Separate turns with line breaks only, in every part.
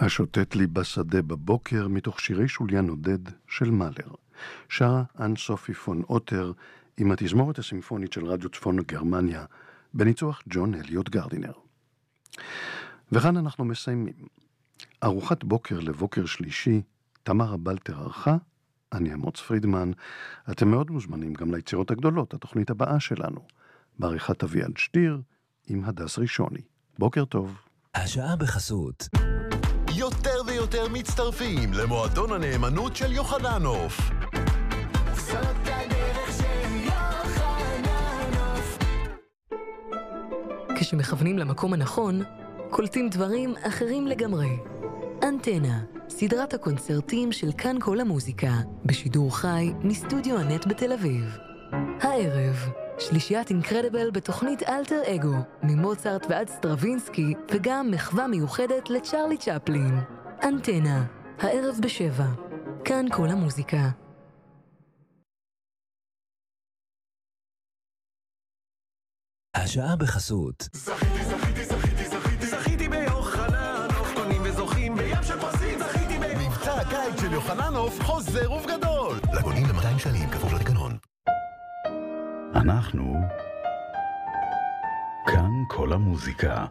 השוטט לי בשדה בבוקר מתוך שירי שוליה נודד של מאלר. שרה אן סופי פון אוטר עם התזמורת הסימפונית של רדיו צפון גרמניה בניצוח ג'ון אליוט גרדינר. וכאן אנחנו מסיימים. ארוחת בוקר לבוקר שלישי, תמרה בלטר ערכה, אני אמוץ פרידמן. אתם מאוד מוזמנים גם ליצירות הגדולות, התוכנית הבאה שלנו, בעריכת אביעד שטיר עם הדס ראשוני. בוקר טוב.
השעה בחסות.
יותר ויותר מצטרפים למועדון הנאמנות של יוחננוף.
זאת הדרך של יוחננוף. כשמכוונים למקום הנכון, קולטים דברים אחרים לגמרי. אנטנה, סדרת הקונצרטים של כאן כל המוזיקה, בשידור חי מסטודיו הנט בתל אביב. הערב, שלישיית אינקרדיבל בתוכנית אלטר אגו, ממוצרט ועד סטרווינסקי, וגם מחווה מיוחדת לצ'רלי צ'פלין. אנטנה, הערב ב7. כאן כל המוזיקה.
השעה בחסות.
זכיתי ביוחננוף, קונים וזוכים בים של פרסים. זכיתי מבצע הקיץ של יוחננוף חוזר ובגדול. לקונים ל200 שקלים כפוף לתקנון.
אנחנו כאן כל המוזיקה.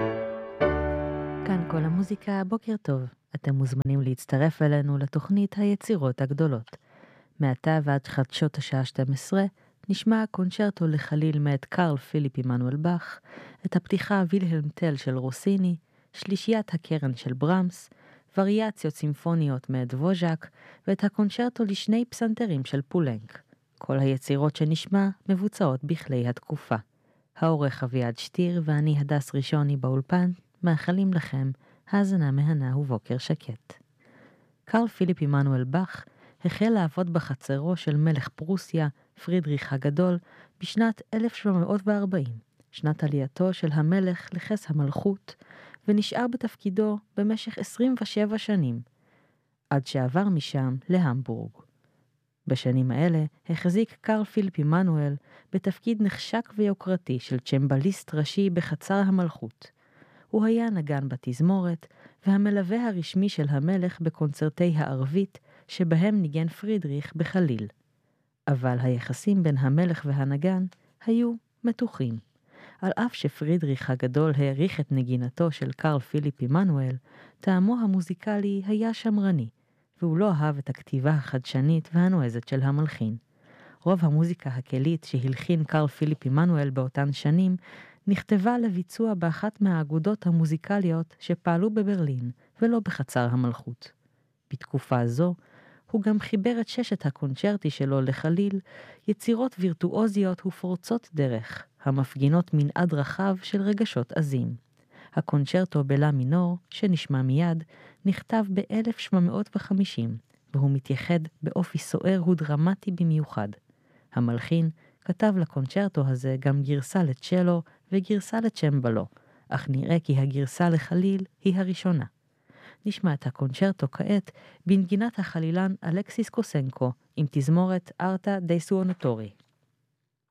כאן כל המוזיקה, בוקר טוב. אתם מוזמנים להצטרף אלינו לתוכנית היצירות הגדולות. מעתה ועד חדשות השעה 12 נשמע קונצ'רטו לחליל מאת קרל פיליפ עמנואל באך, את הפתיחה וילהלם טל של רוסיני, שלישיית הקרן של ברמס, וריאציות סימפוניות מאת ווז'ק, ואת הקונצ'רטו לשני פסנתרים של פולנק. כל היצירות שנשמע מבוצעות בכלי התקופה. העורך אביעד שטיר ואני הדס ראשוני באולפן, מאחלים לכם האזנה מהנה ובוקר שקט. קרל פיליפ עמנואל באך החל לעבוד בחצרו של מלך פרוסיה, פרידריך הגדול, בשנת 1740, שנת עלייתו של המלך לכס המלכות, ונשאר בתפקידו במשך 27 שנים, עד שעבר משם להמבורג. בשנים האלה החזיק קרל פיליפ עמנואל בתפקיד נחשק ויוקרתי של צ'מבליסט ראשי בחצר המלכות. הוא היה נגן בתזמורת והמלווה הרשמי של המלך בקונצרטי הערבית שבהם ניגן פרידריך בחליל. אבל היחסים בין המלך והנגן היו מתוחים. על אף שפרידריך הגדול העריך את נגינתו של קרל פיליפ עמנואל, טעמו המוזיקלי היה שמרני, והוא לא אהב את הכתיבה החדשנית והנועזת של המלחין. רוב המוזיקה הקלית שהלחין קרל פיליפ עמנואל באותן שנים, נכתבה לביצוע באחת מהאגודות המוזיקליות שפעלו בברלין, ולא בחצר המלכות. בתקופה זו, הוא גם חיבר את 6 הקונצ'רטי שלו לחליל, יצירות וירטואוזיות ופורצות דרך, המפגינות מנעד רחב של רגשות עזים. הקונצ'רטו בלה מינור, שנשמע מיד, נכתב ב-1750, והוא מתייחד באופי סוער ודרמטי במיוחד. המלחין כתב לקונצ'רטו הזה גם גרסה לצ'לו וגרסה לצ'מבלו, אך נראה כי הגרסה לחליל היא הראשונה. נשמע את הקונצ'רטו כעת בנגינת החלילן אלכסיס קוסנקו עם תזמורת ארטה די סואנוטורי.